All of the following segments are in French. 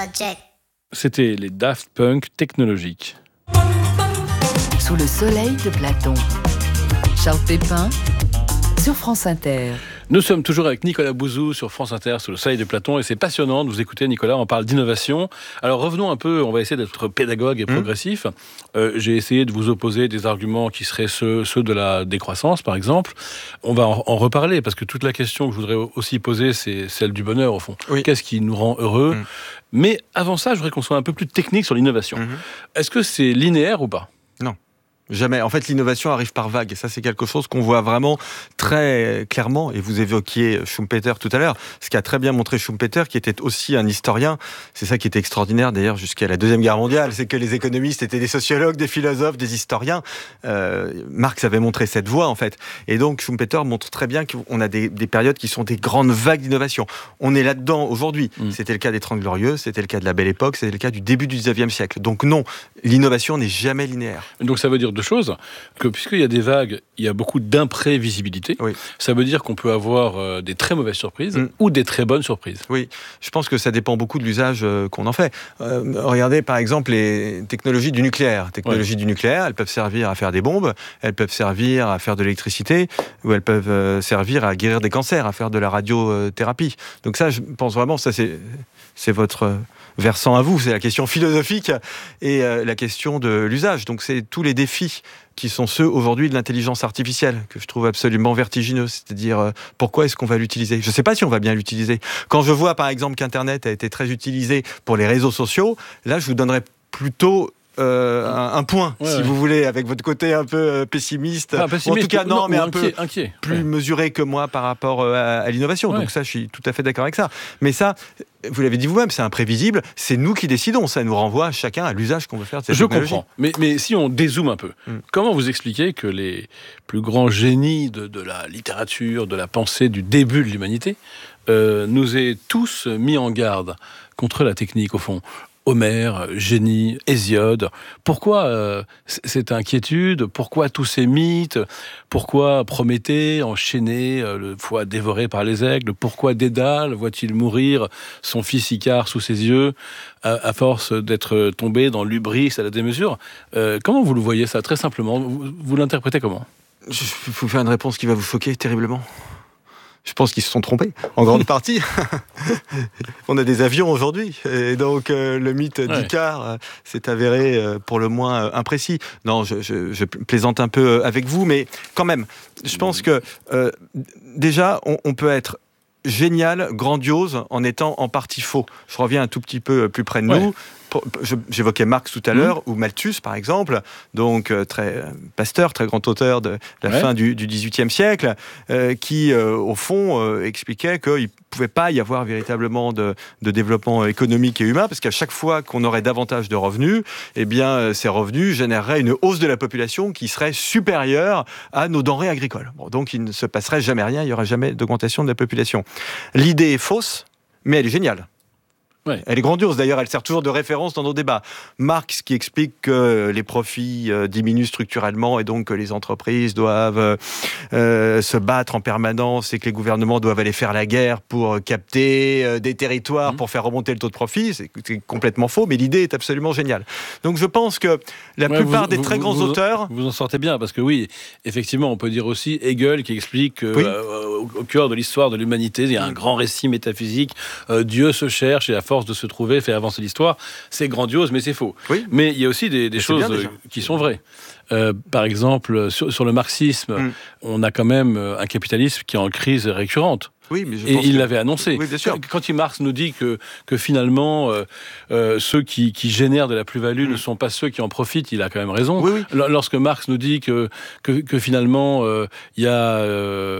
Project. C'était les Daft Punk technologiques. Sous le soleil de Platon. Charles Pépin sur France Inter. Nous sommes toujours avec Nicolas Bouzou sur France Inter, sous le soleil de Platon, et c'est passionnant de vous écouter, Nicolas. On parle d'innovation. Alors revenons un peu, on va essayer d'être pédagogue et progressif. J'ai essayé de vous opposer des arguments qui seraient ceux de la décroissance, par exemple. On va en reparler, parce que toute la question que je voudrais aussi poser, c'est celle du bonheur, au fond. Oui. Qu'est-ce qui nous rend heureux ? Mais avant ça, je voudrais qu'on soit un peu plus technique sur l'innovation. Est-ce que c'est linéaire ou pas ? Non. Jamais. En fait, l'innovation arrive par vagues. Et ça, c'est quelque chose qu'on voit vraiment très clairement. Et vous évoquiez Schumpeter tout à l'heure. Ce qu'a très bien montré Schumpeter, qui était aussi un historien. C'est ça qui était extraordinaire, d'ailleurs, jusqu'à la Deuxième Guerre mondiale. C'est que les économistes étaient des sociologues, des philosophes, des historiens. Marx avait montré cette voie, en fait. Et donc, Schumpeter montre très bien qu'on a des périodes qui sont des grandes vagues d'innovation. On est là-dedans aujourd'hui. C'était le cas des Trente Glorieuses, c'était le cas de la Belle Époque, c'était le cas du début du XIXe siècle. Donc non, l'innovation n'est jamais linéaire. Donc ça veut dire deux choses, que puisqu'il y a des vagues, il y a beaucoup d'imprévisibilité. Oui. Ça veut dire qu'on peut avoir des très mauvaises surprises ou des très bonnes surprises. Oui, je pense que ça dépend beaucoup de l'usage qu'on en fait. Regardez par exemple les technologies du nucléaire. Du nucléaire, elles peuvent servir à faire des bombes, elles peuvent servir à faire de l'électricité, ou elles peuvent servir à guérir des cancers, à faire de la radiothérapie. Donc ça, je pense vraiment, ça c'est votre versant à vous, c'est la question philosophique et la question de l'usage. Donc c'est tous les défis qui sont ceux aujourd'hui de l'intelligence artificielle, que je trouve absolument vertigineux. C'est-à-dire, pourquoi est-ce qu'on va l'utiliser ? Je ne sais pas si on va bien l'utiliser. Quand je vois par exemple qu'Internet a été très utilisé pour les réseaux sociaux, là je vous donnerais plutôt un point, si vous voulez, avec votre côté un peu pessimiste. Pessimiste, en tout cas, non, mais un peu inquiet. Plus mesuré que moi par rapport à l'innovation. Donc ça, je suis tout à fait d'accord avec ça. Mais ça, vous l'avez dit vous-même, c'est imprévisible. C'est nous qui décidons. Ça nous renvoie chacun à l'usage qu'on veut faire de cette technologie. Je comprends. Mais si on dézoome un peu, comment vous expliquez que les plus grands génies de la littérature, de la pensée du début de l'humanité, nous aient tous mis en garde contre la technique, au fond ? Homère, Génie, Hésiode. Pourquoi cette inquiétude ? Pourquoi tous ces mythes ? Pourquoi Prométhée, enchaîné, le foie dévoré par les aigles ? Pourquoi Dédale voit-il mourir son fils Icare sous ses yeux, à force d'être tombé dans l'hubris à la démesure ? Comment vous le voyez ça, très simplement ? Vous l'interprétez comment ? Je vais vous faire une réponse qui va vous choquer terriblement. Je pense qu'ils se sont trompés, en grande partie. On a des avions aujourd'hui, et donc le mythe d'Icare s'est avéré pour le moins imprécis. Non, je plaisante un peu avec vous, mais quand même, je pense que déjà, on peut être génial, grandiose, en étant en partie faux. Je reviens un tout petit peu plus près de nous. J'évoquais Marx tout à l'heure, ou Malthus par exemple, donc Pasteur, très grand auteur de la fin du XVIIIe siècle, qui au fond expliquait qu'il ne pouvait pas y avoir véritablement de développement économique et humain, parce qu'à chaque fois qu'on aurait davantage de revenus, eh bien ces revenus généreraient une hausse de la population qui serait supérieure à nos denrées agricoles. Bon, donc il ne se passerait jamais rien, il n'y aurait jamais d'augmentation de la population. L'idée est fausse, mais elle est géniale. Ouais. Elle est grandiose, d'ailleurs, elle sert toujours de référence dans nos débats. Marx qui explique que les profits diminuent structurellement et donc que les entreprises doivent se battre en permanence et que les gouvernements doivent aller faire la guerre pour capter des territoires pour faire remonter le taux de profit. C'est complètement faux, mais l'idée est absolument géniale. Donc je pense que la plupart des très grands auteurs... Vous en sortez bien, parce que oui, effectivement, on peut dire aussi Hegel qui explique au cœur de l'histoire de l'humanité, il y a un grand récit métaphysique, Dieu se cherche et la force de se trouver fait avancer l'histoire. C'est grandiose, mais c'est faux. Oui. Mais il y a aussi des choses qui sont vraies. Par exemple, sur le marxisme, on a quand même un capitalisme qui est en crise récurrente. Oui, mais et il l'avait annoncé. Oui, bien sûr. Quand Marx nous dit que finalement, ceux qui génèrent de la plus-value ne sont pas ceux qui en profitent, il a quand même raison. Oui, oui. Lorsque Marx nous dit que finalement, il y a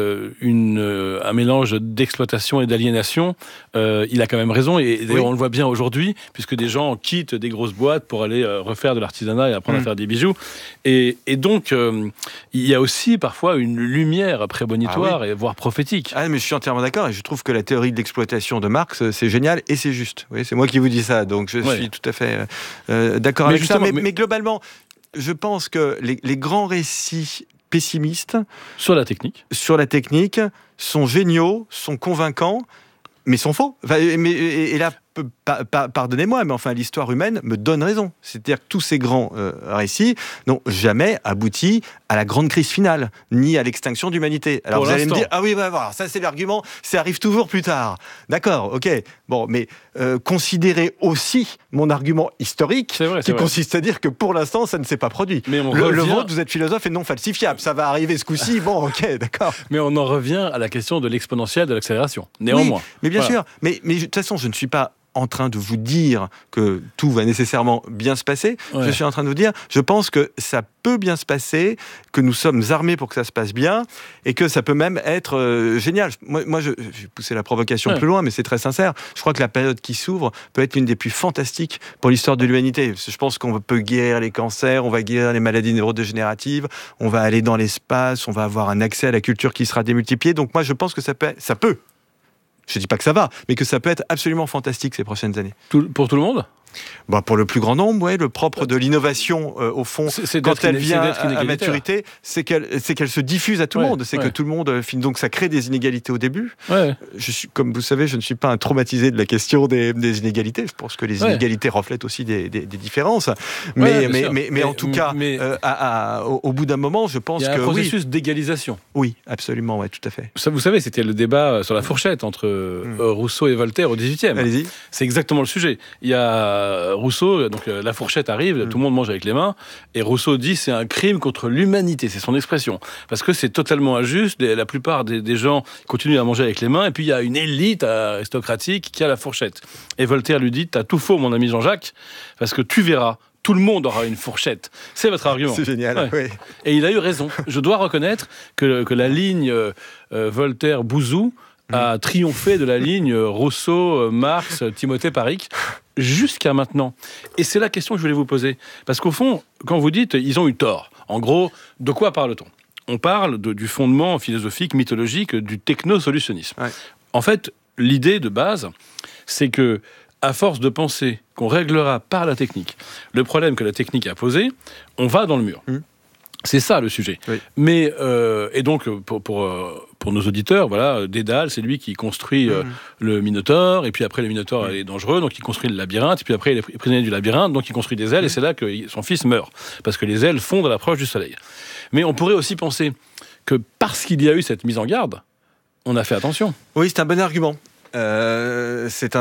un mélange d'exploitation et d'aliénation, il a quand même raison. Et d'ailleurs, on le voit bien aujourd'hui, puisque des gens quittent des grosses boîtes pour aller refaire de l'artisanat et apprendre à faire des bijoux. Et donc, il y a aussi parfois une lumière prémonitoire et voire prophétique. Mais je suis entièrement d'accord, et je trouve que la théorie de l'exploitation de Marx, c'est génial et c'est juste. Oui, c'est moi qui vous dis ça, donc je suis tout à fait d'accord avec ça. Mais globalement, je pense que les grands récits pessimistes sur la technique sont géniaux, sont convaincants, mais sont faux. Et la pardonnez-moi, mais enfin, l'histoire humaine me donne raison. C'est-à-dire que tous ces grands récits n'ont jamais abouti à la grande crise finale, ni à l'extinction de l'humanité. Alors pour vous allez me dire, l'instant. ah oui, voilà, ça c'est l'argument, ça arrive toujours plus tard. D'accord, ok. Bon, mais considérez aussi mon argument historique, C'est vrai, qui consiste à dire que pour l'instant, ça ne s'est pas produit. Mais on Le revient- vôtre, vous êtes philosophe et non falsifiable. Ça va arriver ce coup-ci, bon, ok, d'accord. Mais on en revient à la question de l'exponentielle de l'accélération. Néanmoins. Oui, mais bien Voilà. sûr. Mais de toute façon, je ne suis pas en train de vous dire que tout va nécessairement bien se passer. Ouais. Je suis en train de vous dire, je pense que ça peut bien se passer, que nous sommes armés pour que ça se passe bien, et que ça peut même être génial. Moi je vais pousser la provocation Ouais. plus loin, mais c'est très sincère. Je crois que la période qui s'ouvre peut être l'une des plus fantastiques pour l'histoire de l'humanité. Je pense qu'on peut guérir les cancers, on va guérir les maladies neurodégénératives, on va aller dans l'espace, on va avoir un accès à la culture qui sera démultiplié. Donc moi je pense que ça peut. Je ne dis pas que ça va, mais que ça peut être absolument fantastique ces prochaines années. Pour tout le monde. Bah, pour le plus grand nombre, ouais, le propre de l'innovation, au fond, C'est quand d'être elle vient d'être à inégalitaire. maturité, c'est qu'elle se diffuse à tout le Ouais, monde. C'est ouais. que tout le monde finit. Donc ça crée des inégalités au début. Ouais. Comme vous savez, je ne suis pas un traumatisé de la question des inégalités. Je pense que les Ouais. inégalités reflètent aussi des différences. Ouais, Mais, bien sûr. mais en tout cas, au bout d'un moment, je pense Il y a que un oui. processus d'égalisation. Oui, absolument, ouais, tout à fait. Ça, vous savez, c'était le débat sur la fourchette entre Rousseau et Voltaire au XVIIIe. Allez-y. C'est exactement le sujet. Il y a Rousseau, donc la fourchette arrive, tout le monde mange avec les mains, et Rousseau dit c'est un crime contre l'humanité, c'est son expression, parce que c'est totalement injuste. La plupart des gens continuent à manger avec les mains, et puis il y a une élite aristocratique qui a la fourchette. Et Voltaire lui dit t'as tout faux, mon ami Jean-Jacques, parce que tu verras. Tout le monde aura une fourchette. C'est votre argument. C'est génial. Ouais. Oui. Et il a eu raison. Je dois reconnaître que la ligne Voltaire-Bouzou a triomphé de la ligne Rousseau-Marx, Timothée Paric, jusqu'à maintenant. Et c'est la question que je voulais vous poser. Parce qu'au fond, quand vous dites ils ont eu tort, en gros, de quoi parle-t-on ? On parle du fondement philosophique, mythologique du technosolutionnisme. Ouais. En fait, l'idée de base, c'est que à force de penser qu'on réglera par la technique le problème que la technique a posé, on va dans le mur. C'est ça le sujet. Oui. Mais et donc pour nos auditeurs, voilà, Dédale, c'est lui qui construit le Minotaure, et puis après le Minotaure est dangereux, donc il construit le labyrinthe, et puis après il est prisonnier du labyrinthe, donc il construit des ailes, et c'est là que son fils meurt, parce que les ailes fondent à l'approche du soleil. Mais on pourrait aussi penser que parce qu'il y a eu cette mise en garde, on a fait attention. Oui, c'est un bon argument. C'est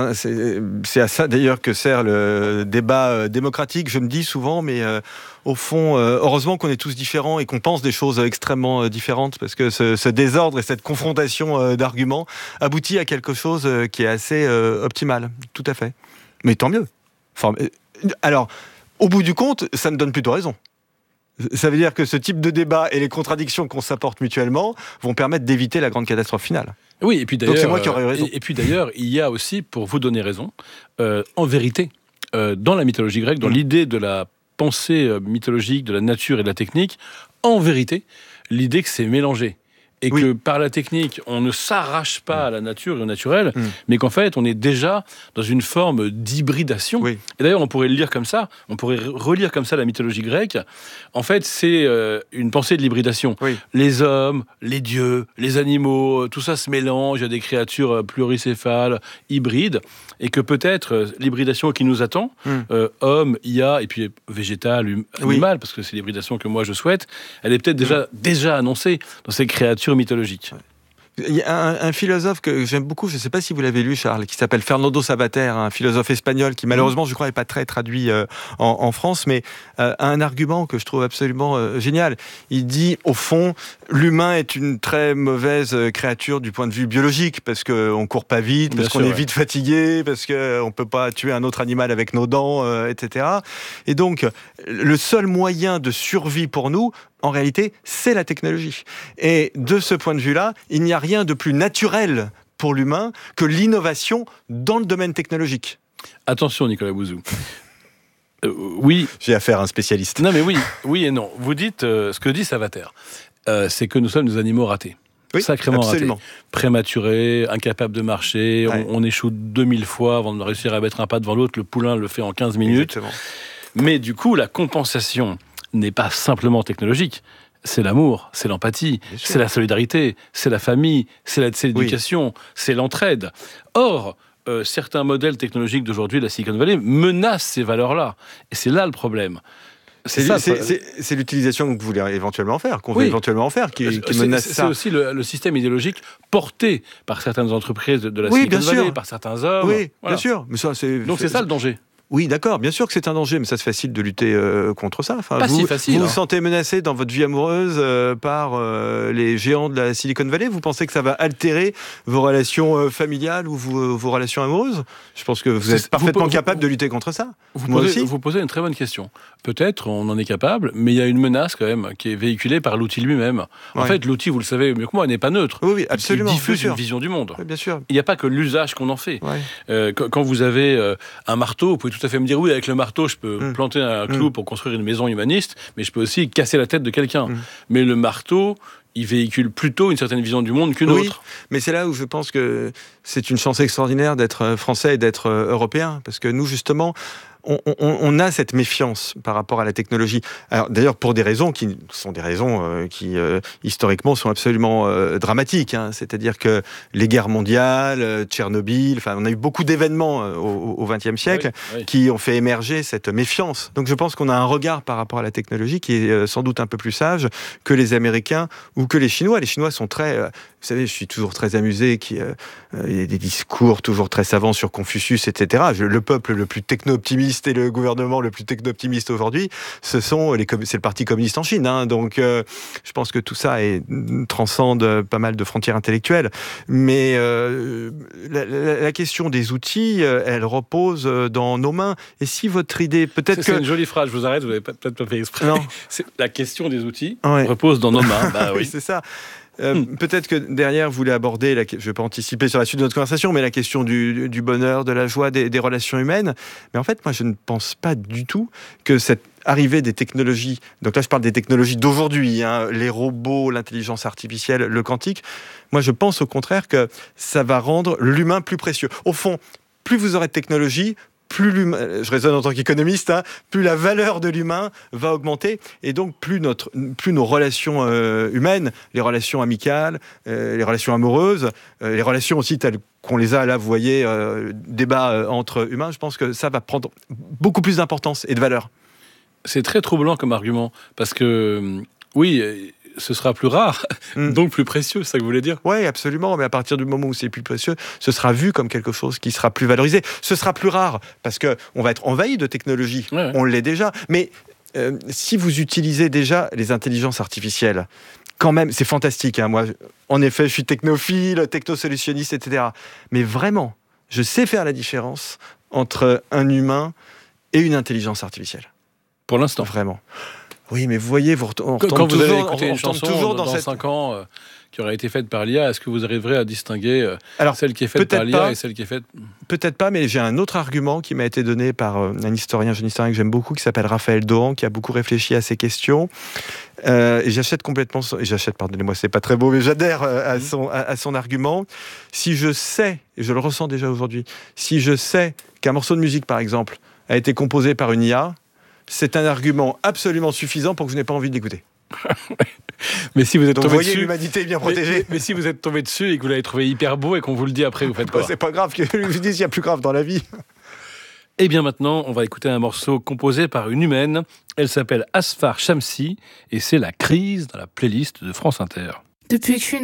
à ça d'ailleurs que sert le débat démocratique. Je me dis souvent, mais au fond, heureusement qu'on est tous différents et qu'on pense des choses extrêmement différentes, parce que ce désordre et cette confrontation d'arguments aboutit à quelque chose qui est assez optimal. Tout à fait. Mais tant mieux. Enfin, alors, au bout du compte, ça me donne plutôt raison. Ça veut dire que ce type de débat et les contradictions qu'on s'apporte mutuellement vont permettre d'éviter la grande catastrophe finale. Oui, et puis d'ailleurs, Donc c'est moi qui aurais eu raison. Et puis d'ailleurs, il y a aussi, pour vous donner raison, en vérité, dans la mythologie grecque, dans l'idée de la pensée mythologique, de la nature et de la technique, en vérité, l'idée que c'est mélangé. Et que par la technique, on ne s'arrache pas à la nature et au naturel, mais qu'en fait, on est déjà dans une forme d'hybridation. Oui. Et d'ailleurs, on pourrait le lire comme ça, on pourrait relire comme ça la mythologie grecque. En fait, c'est une pensée de l'hybridation. Oui. Les hommes, les dieux, les animaux, tout ça se mélange, il y a des créatures pluricéphales, hybrides, et que peut-être l'hybridation qui nous attend, homme, IA, et puis végétal, animal, parce que c'est l'hybridation que moi je souhaite, elle est peut-être déjà annoncée dans ces créatures mythologiques. Il y a un philosophe que j'aime beaucoup, je ne sais pas si vous l'avez lu, Charles, qui s'appelle Fernando Savater, un philosophe espagnol qui malheureusement, je crois, n'est pas très traduit en France, mais a un argument que je trouve absolument génial. Il dit, au fond, l'humain est une très mauvaise créature du point de vue biologique, parce qu'on ne court pas vite, parce qu'on est vite fatigué, parce qu'on ne peut pas tuer un autre animal avec nos dents, etc. Et donc, le seul moyen de survie pour nous, en réalité, c'est la technologie. Et de ce point de vue-là, il n'y a rien de plus naturel pour l'humain que l'innovation dans le domaine technologique. Attention, Nicolas Bouzou. Oui. J'ai affaire à un spécialiste. Non, mais oui et non. Vous dites, ce que dit Savater, c'est que nous sommes des animaux ratés. Oui, sacrément absolument. ratés. Prématurés, incapables de marcher, Ouais. on échoue 2000 fois avant de réussir à mettre un pas devant l'autre. Le poulain le fait en 15 minutes. Exactement. Mais du coup, la compensation n'est pas simplement technologique. C'est l'amour, c'est l'empathie, c'est la solidarité, c'est la famille, c'est l'éducation, c'est l'entraide. Or, certains modèles technologiques d'aujourd'hui de la Silicon Valley menacent ces valeurs-là. Et c'est là le problème. C'est l'utilisation que vous voulez éventuellement faire, qu'on veut éventuellement faire, qui menace ça. C'est aussi le système idéologique porté par certaines entreprises de la Silicon Valley, par certains hommes. Oui, bien sûr. Mais ça, donc c'est ça le danger. Oui, d'accord, bien sûr que c'est un danger, mais ça c'est facile de lutter contre ça. Enfin, pas si facile. Vous vous sentez menacé dans votre vie amoureuse par les géants de la Silicon Valley? Vous pensez que ça va altérer vos relations familiales ou vos relations amoureuses? Je pense que vous êtes parfaitement capable de lutter contre ça. Vous posez une très bonne question. Peut-être, on en est capable, mais il y a une menace quand même qui est véhiculée par l'outil lui-même. En fait, l'outil, vous le savez mieux que moi, n'est pas neutre. Oui, absolument. Il diffuse une vision du monde. Oui, bien sûr. Il n'y a pas que l'usage qu'on en fait. Quand vous avez un marteau, vous pouvez tout à fait me dire, oui, avec le marteau, je peux planter un clou pour construire une maison humaniste, mais je peux aussi casser la tête de quelqu'un. Mais le marteau, il véhicule plutôt une certaine vision du monde qu'une autre. Mais c'est là où je pense que c'est une chance extraordinaire d'être français et d'être européen, parce que nous, justement, on a cette méfiance par rapport à la technologie. Alors, d'ailleurs, pour des raisons qui sont des raisons qui, historiquement, sont absolument dramatiques. C'est-à-dire que les guerres mondiales, Tchernobyl, on a eu beaucoup d'événements au XXe siècle qui ont fait émerger cette méfiance. Donc, je pense qu'on a un regard par rapport à la technologie qui est sans doute un peu plus sage que les Américains ou que les Chinois. Les Chinois sont très... vous savez, je suis toujours très amusé qu'il y ait des discours toujours très savants sur Confucius, etc. Le peuple le plus techno-optimiste et le gouvernement le plus techno-optimiste aujourd'hui, c'est le Parti communiste en Chine. Donc, je pense que tout ça transcende pas mal de frontières intellectuelles. Mais la question des outils, elle repose dans nos mains. Et si votre idée, C'est une jolie phrase, je vous arrête, vous n'avez peut-être pas fait exprès. Non. La question des outils repose dans nos mains. Oui, c'est ça. Peut-être que derrière, vous voulez aborder, je ne vais pas anticiper sur la suite de notre conversation, mais la question du bonheur, de la joie, des relations humaines. Mais en fait, moi, je ne pense pas du tout que cette arrivée des technologies, donc là je parle des technologies d'aujourd'hui, les robots, l'intelligence artificielle, le quantique, moi je pense au contraire que ça va rendre l'humain plus précieux. Au fond, plus vous aurez de technologie, plus l'humain, je raisonne en tant qu'économiste, plus la valeur de l'humain va augmenter, et donc plus nos relations humaines, les relations amicales, les relations amoureuses, les relations aussi telles qu'on les a là, vous voyez, débat entre humains, je pense que ça va prendre beaucoup plus d'importance et de valeur. C'est très troublant comme argument, parce que, oui, ce sera plus rare, donc plus précieux, c'est ça que vous voulez dire? Oui, absolument, mais à partir du moment où c'est plus précieux, ce sera vu comme quelque chose qui sera plus valorisé. Ce sera plus rare, parce qu'on va être envahi de technologie, on l'est déjà, mais si vous utilisez déjà les intelligences artificielles, quand même, c'est fantastique. Moi, en effet, je suis technophile, technosolutionniste, etc. Mais vraiment, je sais faire la différence entre un humain et une intelligence artificielle. Pour l'instant. Vraiment. Oui, mais vous voyez, quand vous allez écouter une chanson dans 5 ans qui aurait été faite par l'IA, est-ce que vous arriverez à distinguer celle qui est faite par l'IA et celle qui est faite... Peut-être pas, mais j'ai un autre argument qui m'a été donné par un jeune historien que j'aime beaucoup, qui s'appelle Raphaël Dohan, qui a beaucoup réfléchi à ces questions. Et pardonnez-moi, c'est pas très beau, mais j'adhère à son argument. Si je sais, et je le ressens déjà aujourd'hui, si je sais qu'un morceau de musique, par exemple, a été composé par une IA, c'est un argument absolument suffisant pour que je n'ai pas envie de l'écouter. Mais si vous êtes tombé dessus, l'humanité est bien protégée. Mais si vous êtes tombé dessus et que vous l'avez trouvé hyper beau et qu'on vous le dit après, vous faites quoi? C'est pas grave, que je vous dise, il y a plus grave dans la vie. Et bien maintenant, on va écouter un morceau composé par une humaine. Elle s'appelle Asfar Shamsi et c'est La Crise dans la playlist de France Inter. Depuis que je suis